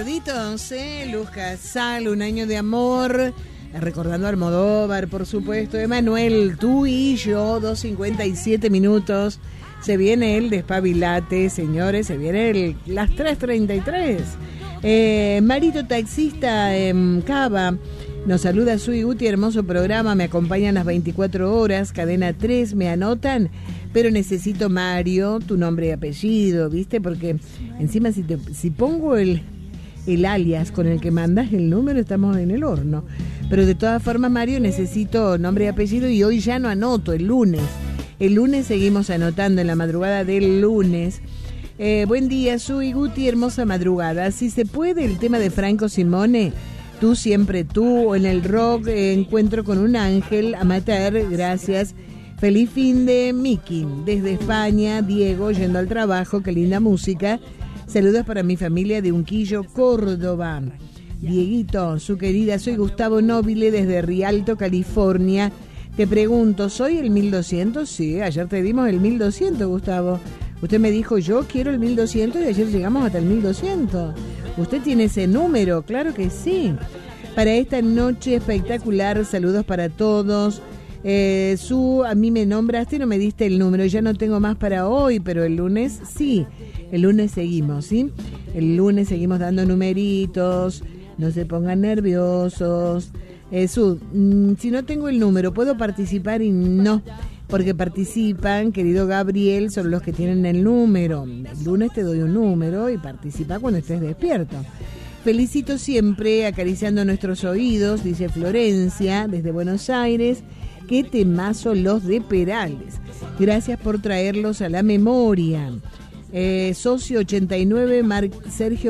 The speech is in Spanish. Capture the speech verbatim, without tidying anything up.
enamoraditos, ¿eh? Luz Casal, Un año de amor. Recordando a Almodóvar, por supuesto. Emanuel, tú y yo, dos cincuenta y siete minutos. Se viene el despabilate, señores. Se viene el, las tres treinta y tres. Eh, Marito Taxista en Cava. Nos saluda Sui Guti, hermoso programa. Me acompañan las veinticuatro horas. Cadena tres, me anotan. Pero necesito, Mario, tu nombre y apellido, ¿viste? Porque encima si, te, si pongo el, el alias con el que mandas el número, estamos en el horno. Pero de todas formas, Mario, necesito nombre y apellido y hoy ya no anoto, el lunes. El lunes seguimos anotando, en la madrugada del lunes. Eh, buen día, Sui Guti, hermosa madrugada. Si se puede, el tema de Franco Simone, Tú siempre tú, en el rock, eh, Encuentro con un ángel, amateur, gracias. Feliz fin de Miki, desde España, Diego, yendo al trabajo, qué linda música. Saludos para mi familia de Unquillo, Córdoba. Dieguito, su querida, soy Gustavo Nobile desde Rialto, California. Te pregunto, ¿soy el mil doscientos? Sí, ayer te dimos el mil doscientos, Gustavo. Usted me dijo, yo quiero el mil doscientos y ayer llegamos hasta el mil doscientos. ¿Usted tiene ese número? Claro que sí. Para esta noche espectacular, saludos para todos. Eh, Su, a mí me nombraste y no me diste el número. Ya no tengo más para hoy, pero el lunes sí. El lunes seguimos, ¿sí? El lunes seguimos dando numeritos. No se pongan nerviosos. Eh, Su, mmm, si no tengo el número, ¿puedo participar? Y no, porque participan, querido Gabriel, son los que tienen el número. El lunes te doy un número y participa cuando estés despierto. Felicito siempre, acariciando nuestros oídos, dice Florencia, desde Buenos Aires. Qué temazo los de Perales. Gracias por traerlos a la memoria. Eh, Socio ochenta y nueve, Mar- Sergio